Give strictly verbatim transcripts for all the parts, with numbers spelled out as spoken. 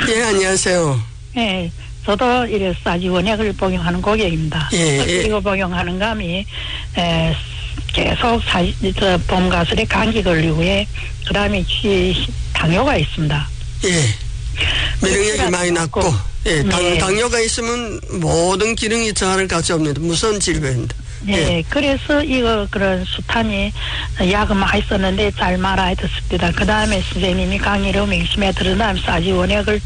예, 안녕하세요. 예, 저도 이래 싸지 원액을 복용하는 고객입니다. 예, 예. 그리고 복용하는 감이 에, 계속 사, 저 봄가슬에 감기 걸리고에 그다음에 당뇨가 있습니다. 예. 면역력이 많이 낮고, 예, 당, 네. 당뇨가 있으면 모든 기능이 저하를 가져옵니다. 무서운 질병입니다. 네, 예. 그래서 이거 그런 수탄이 약은 많이 썼는데 잘 말아야 됐습니다. 그 다음에 선생님이 강의를 맹심에 들은 다음에 싸지 원액을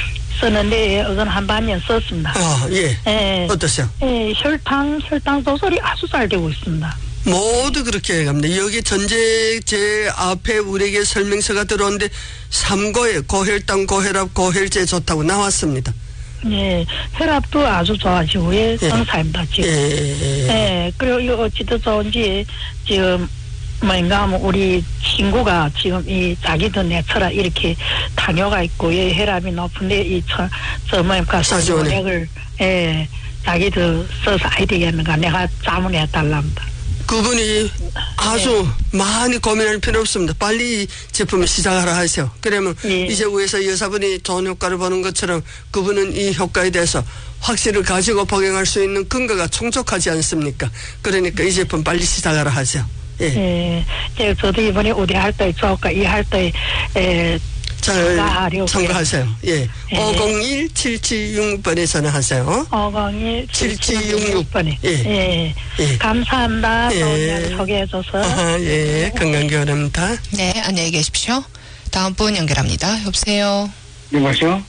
썼는데 이건 한 반년 썼습니다. 아, 예. 예, 어떠세요? 예, 혈당 혈당 조절이 아주 잘 되고 있습니다. 모두 그렇게 갑니다. 여기 전제 제 앞에 우리에게 설명서가 들어오는데 삼고에 고혈당, 고혈압, 고혈제 좋다고 나왔습니다. 예, 혈압도 아주 좋아지고 예, 정상입니다 지금. 예, 예, 예. 예, 그리고 이거 어찌도 좋은지 지금 뭔가 하면 우리 친구가 지금 이 자기도 내처럼 이렇게 당뇨가 있고 예, 혈압이 높은데 이저저 뭐니까 사지원액을 예, 자기도 써서 아야 되겠는가 내가 자문해 달랍니다. 그분이 아주 네. 많이 고민할 필요 없습니다. 빨리 이 제품을 시작하라 하세요. 그러면 예. 이제 위에서 여사분이 좋은 효과를 보는 것처럼 그분은 이 효과에 대해서 확신을 가지고 복용할 수 있는 근거가充足하지 않습니까? 그러니까 이 제품 빨리 시작하라 하세요. 예. 예. 제 저도 이번에 우대할 때 저까 이할 때 에. 잘 참고하세요. 예. 예. 오공일 칠칠육육 번에 전화하세요. 오공일 칠칠육육 번에. 예. 예. 예. 감사합니다. 예. 소개해줘서. 아하, 예. 건강교원입니다. 네, 안녕히 계십시오. 다음 분 연결합니다. 여보세요. 여보세요.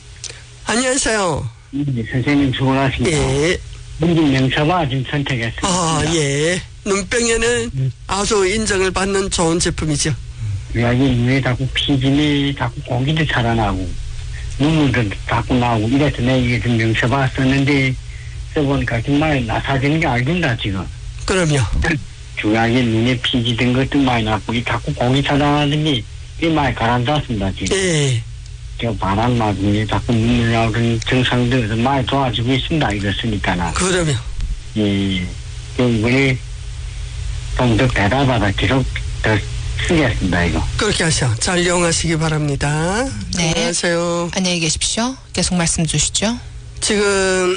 안녕하세요. 네, 선생님 수고하십니다. 예. 문진 명사바 지금 선택했습니다. 아, 예. 눈병에는 음. 아주 인정을 받는 좋은 제품이죠. 여기 왜 자꾸 피지니 자꾸 고기도 자라나고 눈물도 자꾸 나오고 이래서 내가 이게 좀 명사바 썼는데 써보니까 정말 나사지는 게 알긴다 지금. 그럼요. 중요하게 눈에 피지 든 것도 많이 났고 이 자꾸 고기 자라나는 게 꽤 많이 가라앉았습니다 지금. 예. 저 바람 맞으니 자꾸 눈물 나오는 증상도 많이 도와주고 있습니다 이거 쓰니까는. 그럼요. 예. 이번에 좀 더 대답하다 계속 더 쓰겠습니다, 이거. 그렇게 하셔. 잘 이용하시기 바랍니다. 네. 안녕하세요. 안녕히 계십시오. 계속 말씀 주시죠. 지금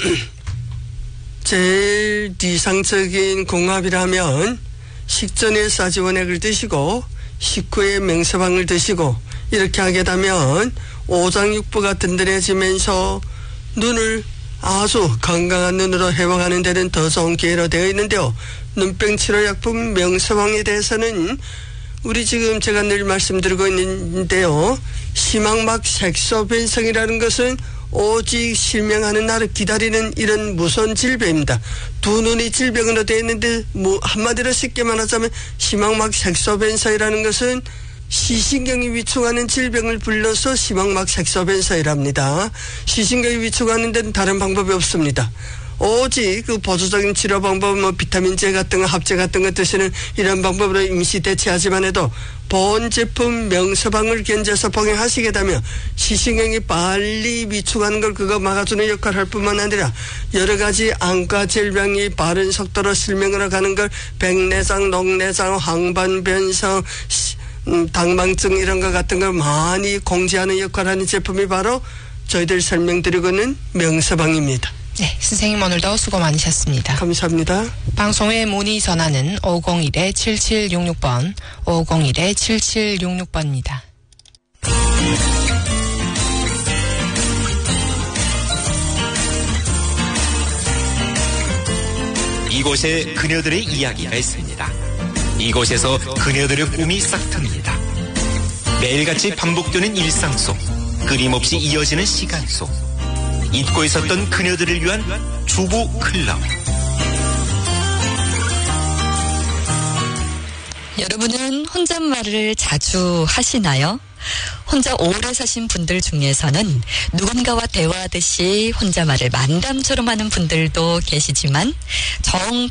제일 이상적인 궁합이라면 식전에 싸지원액을 드시고 식후에 맹서방을 드시고 이렇게 하게 되면 오장육부가 든든해지면서 눈을 아주 건강한 눈으로 회복하는 데는 더 좋은 기회로 되어 있는데요. 눈병 치료약품 명서방에 대해서는 우리 지금 제가 늘 말씀드리고 있는데요. 시망막 색소 변성이라는 것은 오직 실명하는 날을 기다리는 이런 무서운 질병입니다. 두 눈이 질병으로 되어 있는데 뭐 한마디로 쉽게 말하자면 시망막 색소 변성이라는 것은 시신경이 위축하는 질병을 불러서 시망막 색소 변성이랍니다. 시신경이 위축하는 데는 다른 방법이 없습니다. 오직 그 보조적인 치료 방법은 뭐 비타민제 같은 거 합제 같은 거 드시는 이런 방법으로 임시 대체하지만 해도 본 제품 명서방을 견뎌서 복용하시게 되면 시신경이 빨리 위축하는 걸 그거 막아주는 역할을 할 뿐만 아니라 여러 가지 안과 질병이 빠른 속도로 실명으로 가는 걸 백내장, 녹내장, 황반변성, 음, 당망증 이런 것 같은 걸 많이 공지하는 역할을 하는 제품이 바로 저희들 설명드리고 있는 명서방입니다. 네, 선생님 오늘도 수고 많으셨습니다. 감사합니다. 방송의 문의 전화는 오공일 칠칠육육 번, 오공일 칠칠육육 번입니다. 이곳에 그녀들의 이야기가 있습니다. 이곳에서 그녀들의 꿈이 싹틉니다. 매일같이 반복되는 일상 속, 끊임없이 이어지는 시간 속, 잊고 있었던 그녀들을 위한 주부 클럽. 여러분은 혼잣말을 자주 하시나요? 혼자 오래 사신 분들 중에서는 누군가와 대화하듯이 혼잣말을 만담처럼 하는 분들도 계시지만 정